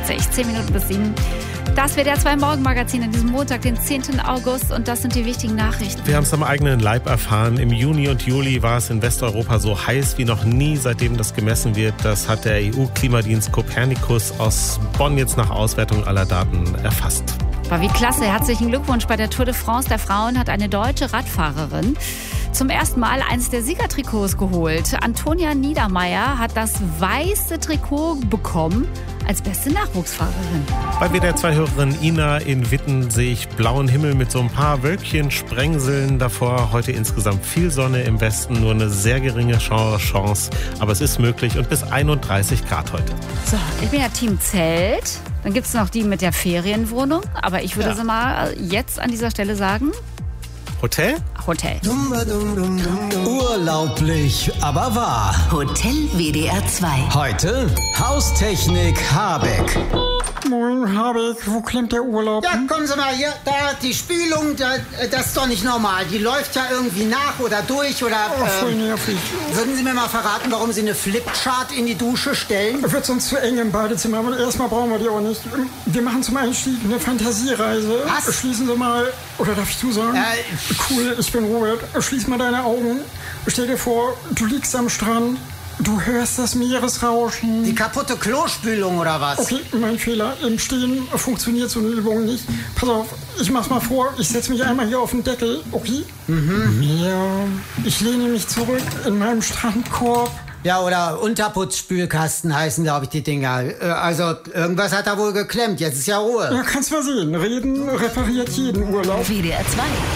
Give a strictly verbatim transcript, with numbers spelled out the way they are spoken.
fünfzig, zehn Minuten bis sieben. Das wird der zwei Morgen-Magazin an diesem Montag, den zehnten August. Und das sind die wichtigen Nachrichten. Wir haben es am eigenen Leib erfahren. Im Juni und Juli war es in Westeuropa so heiß wie noch nie, seitdem das gemessen wird. Das hat der E U-Klimadienst Copernicus aus Bonn jetzt nach Auswertung aller Daten erfasst. War wie klasse. Herzlichen Glückwunsch. Bei der Tour de France der Frauen hat eine deutsche Radfahrerin zum ersten Mal eines der Siegertrikots geholt. Antonia Niedermeyer hat das weiße Trikot bekommen als beste Nachwuchsfahrerin. Bei W D R zwei Hörerin Ina in Witten sehe ich blauen Himmel mit so ein paar Wölkchen, Sprengseln davor. Heute insgesamt viel Sonne im Westen, nur eine sehr geringe Chance. Aber es ist möglich und bis einunddreißig Grad heute. So, ich bin ja Team Zelt. Dann gibt es noch die mit der Ferienwohnung. Aber ich würde Ja. so mal jetzt an dieser Stelle sagen, Hotel? Hotel. Urlaublich, aber wahr. Hotel W D R zwei. Heute Haustechnik Habeck. Moin, Habeck, wo klemmt der Urlaub? Ja, kommen Sie mal hier, da, die Spülung, da, das ist doch nicht normal. Die läuft ja irgendwie nach oder durch oder... Oh, voll ähm, nervig. würden Sie mir mal verraten, warum Sie eine Flipchart in die Dusche stellen? Wird sonst zu eng im Badezimmer, aber erstmal brauchen wir die auch nicht. Wir machen zum Einstieg eine Fantasiereise. Was? Schließen Sie mal, oder darf ich du sagen? Äh, cool, ich bin Robert. Schließ mal deine Augen. Stell dir vor, du liegst am Strand. Du hörst das Meeresrauschen. Die kaputte Klospülung oder was? Okay, mein Fehler. Im Stehen funktioniert so eine Übung nicht. Pass auf, ich mach's mal vor. Ich setz mich einmal hier auf den Deckel, okay? Mhm. Ja, ich lehne mich zurück in meinem Strandkorb. Ja, oder Unterputzspülkasten heißen, glaube ich, die Dinger. Äh, Also, irgendwas hat da wohl geklemmt. Jetzt ist ja Ruhe. Ja, kannst mal sehen. Reden repariert jeden Urlaub. W D R zwei.